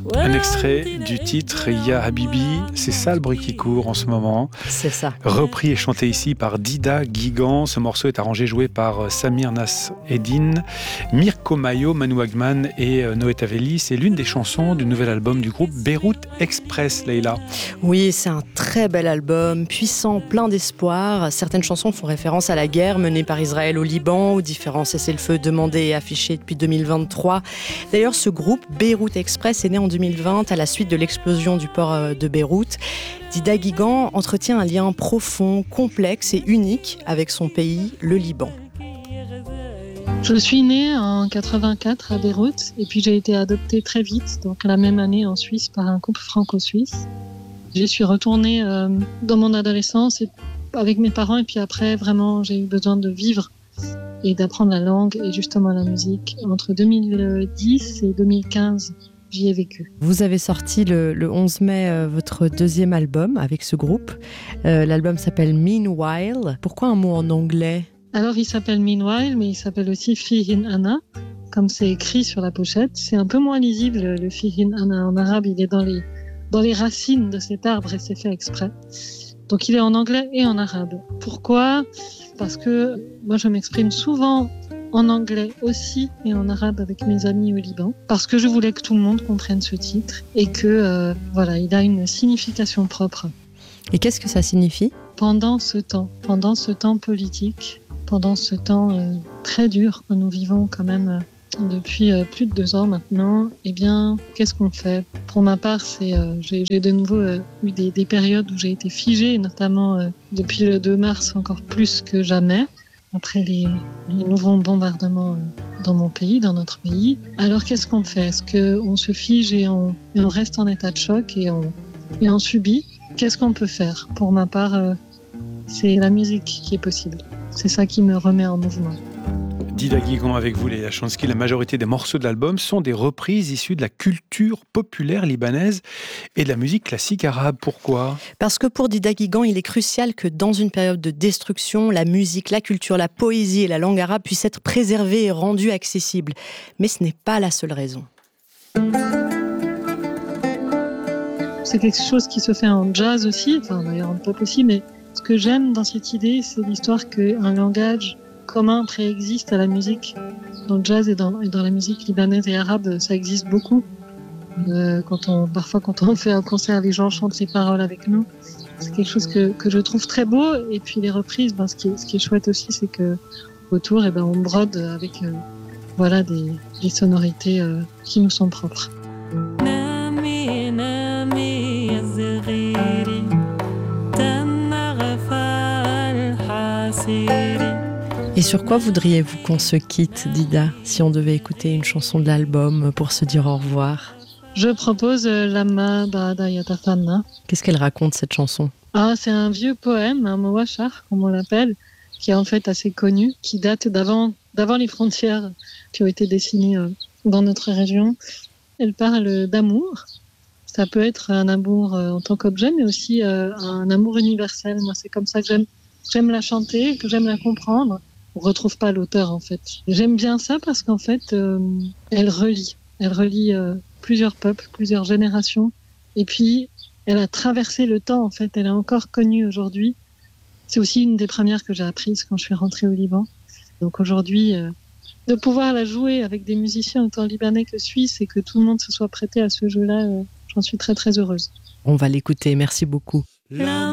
Un extrait du titre Ya Habibi, c'est ça le bruit qui court en ce moment. C'est ça. Repris et chanté ici par Dida Guigan. Ce morceau est arrangé, joué par Samir Nasreddine, Mirko Mayo, Manu Agman et Noé Tavelli. C'est l'une des chansons du nouvel album du groupe Beyrouth Express, Leïla. Oui, c'est un très bel album, puissant, plein d'espoir. Certaines chansons font référence à la guerre menée par Israël au Liban, aux différents cessez-le-feu demandés et affichés depuis 2023. D'ailleurs, ce groupe Beyrouth Express est né en 2020 à la suite de l'explosion du port de Beyrouth. Dida Guigan entretient un lien profond, complexe et unique avec son pays, le Liban. Je suis née en 84 à Beyrouth et puis j'ai été adoptée très vite, donc la même année en Suisse par un couple franco-suisse. J'y suis retournée dans mon adolescence avec mes parents et puis après vraiment j'ai eu besoin de vivre et d'apprendre la langue et justement la musique. Entre 2010 et 2015, j'y ai vécu. Vous avez sorti le 11 mai votre deuxième album avec ce groupe. L'album s'appelle Meanwhile. Pourquoi un mot en anglais ? Alors il s'appelle Meanwhile, mais il s'appelle aussi Fihin Ana, comme c'est écrit sur la pochette. C'est un peu moins lisible, le Fihin Ana en arabe, il est dans les racines de cet arbre et c'est fait exprès. Donc il est en anglais et en arabe. Pourquoi ? Parce que moi je m'exprime souvent en anglais aussi et en arabe avec mes amis au Liban, parce que je voulais que tout le monde comprenne ce titre et que il a une signification propre. Et qu'est-ce que ça signifie ? Pendant ce temps politique, pendant ce temps très dur que nous vivons quand même depuis plus de 2 ans maintenant, eh bien, qu'est-ce qu'on fait ? Pour ma part, j'ai de nouveau eu des périodes où j'ai été figée, notamment depuis le 2 mars encore plus que jamais, après les nouveaux bombardements dans mon pays, dans notre pays. Alors qu'est-ce qu'on fait ? Est-ce qu'on se fige et on reste en état de choc et on subit ? Qu'est-ce qu'on peut faire ? Pour ma part, c'est la musique qui est possible. C'est ça qui me remet en mouvement. Dida Guigan avec vous, Leïla Chansky. La majorité des morceaux de l'album sont des reprises issues de la culture populaire libanaise et de la musique classique arabe. Pourquoi ? Parce que pour Dida Guigan, il est crucial que dans une période de destruction, la musique, la culture, la poésie et la langue arabe puissent être préservées et rendues accessibles. Mais ce n'est pas la seule raison. C'est quelque chose qui se fait en jazz aussi, d'ailleurs en pop aussi, mais ce que j'aime dans cette idée, c'est l'histoire qu'un langage commun préexiste à la musique. Dans le jazz et dans la musique libanaise et arabe, ça existe beaucoup. Parfois, quand on fait un concert, les gens chantent les paroles avec nous. C'est quelque chose que je trouve très beau. Et puis les reprises, ce qui est chouette aussi, c'est que autour, on brode avec des sonorités qui nous sont propres. Et sur quoi voudriez-vous qu'on se quitte, Dida, si on devait écouter une chanson de l'album pour se dire au revoir ? Je propose Lama Ba'ada Yatafanna. Qu'est-ce qu'elle raconte, cette chanson ? C'est un vieux poème, un mouachar, comme on l'appelle, qui est en fait assez connu, qui date d'avant les frontières qui ont été dessinées dans notre région. Elle parle d'amour. Ça peut être un amour en tant qu'objet, mais aussi un amour universel. Moi, c'est comme ça que j'aime la chanter, que j'aime la comprendre. On retrouve pas l'auteur, en fait. J'aime bien ça parce qu'en fait, elle relie plusieurs peuples, plusieurs générations. Et puis, elle a traversé le temps, en fait. Elle est encore connue aujourd'hui. C'est aussi une des premières que j'ai apprises quand je suis rentrée au Liban. Donc aujourd'hui, de pouvoir la jouer avec des musiciens autant libanais que suisses et que tout le monde se soit prêté à ce jeu-là, j'en suis très très heureuse. On va l'écouter, merci beaucoup.